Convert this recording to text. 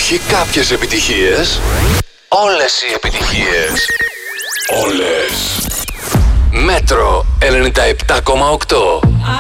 Όχι κάποιες επιτυχίες. Όλες οι επιτυχίες. Όλες. Μέτρο 97,8.